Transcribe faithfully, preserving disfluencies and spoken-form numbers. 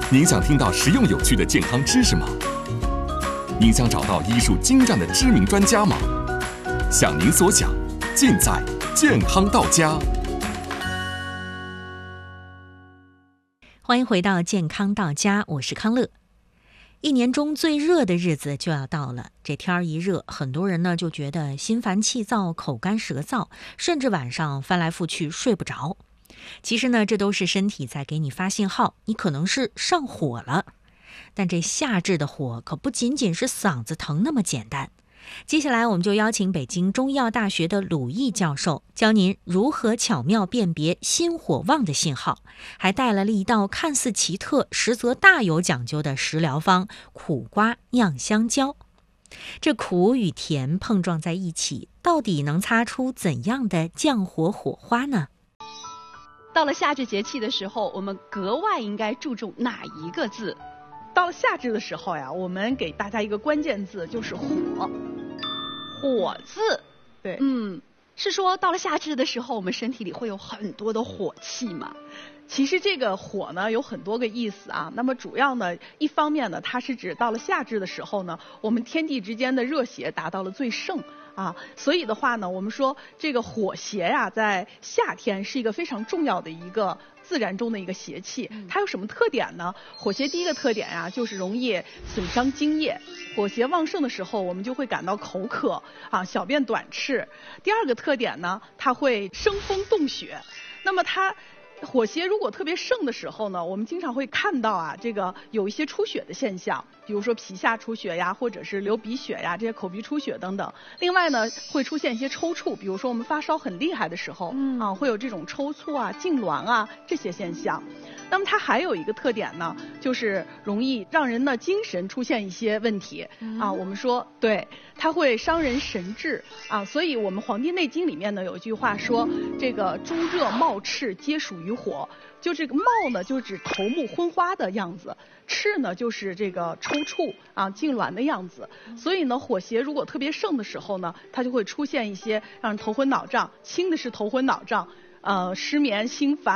您想听到实用有趣的健康知识吗？您想找到医术精湛的知名专家吗？想您所想，尽在健康到家。 欢迎回到健康到家，我是康乐。一年中最热的日子就要到了，这天儿一热，很多人呢就觉得心烦气躁、口干舌燥，甚至晚上翻来覆去睡不着。其实呢，这都是身体在给你发信号，你可能是上火了。但这夏至的火可不仅仅是嗓子疼那么简单。接下来我们就邀请北京中医药大学的鲁毅教授，教您如何巧妙辨别心火旺的信号，还带来了一道看似奇特，实则大有讲究的食疗方——苦瓜酿香蕉。这苦与甜碰撞在一起，到底能擦出怎样的降火火花呢？ 到了夏至节气的时候，我们格外应该注重哪一个字？ 到了夏至的时候呀，我们给大家一个关键字，就是火。火字，对， 嗯，是说到了夏至的时候，我们身体里会有很多的火气吗？ 其实这个火呢有很多个意思啊。那么主要呢，一方面呢，它是指到了夏至的时候呢，我们天地之间的热邪达到了最盛啊，所以的话呢，我们说这个火邪呀、啊，在夏天是一个非常重要的一个自然中的一个邪气。它有什么特点呢？火邪第一个特点呀、啊，就是容易损伤津液。火邪旺盛的时候，我们就会感到口渴啊，小便短赤。第二个特点呢，它会生风动血。那么它火邪如果特别盛的时候呢，我们经常会看到啊，这个有一些出血的现象，比如说皮下出血呀，或者是流鼻血呀，这些口鼻出血等等。另外呢，会出现一些抽搐，比如说我们发烧很厉害的时候，嗯啊，会有这种抽搐啊、痉挛啊这些现象。那么它还有一个特点呢，就是容易让人的精神出现一些问题、嗯、啊。我们说，对，它会伤人神志啊。所以我们《黄帝内经》里面呢有一句话说，这个诸热冒赤皆属于火。就这个冒呢，就是指头目昏花的样子；赤呢，就是这个抽搐啊、痉挛的样子。所以呢，火邪如果特别盛的时候呢，它就会出现一些让人头昏脑胀；轻的是头昏脑胀。呃，失眠、心烦